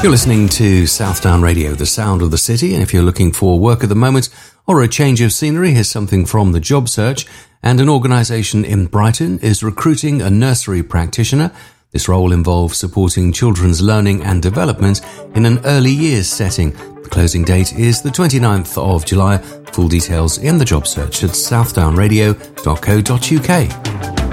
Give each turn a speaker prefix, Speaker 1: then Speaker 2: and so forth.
Speaker 1: You're listening to Southdown Radio, the sound of the city, and if you're looking for work at the moment or a change of scenery, here's something from the job search. And an organisation in Brighton is recruiting a nursery practitioner. This role involves supporting children's learning and development in an early years setting. The closing date is the 29th of July. Full details in the job search at southdownradio.co.uk.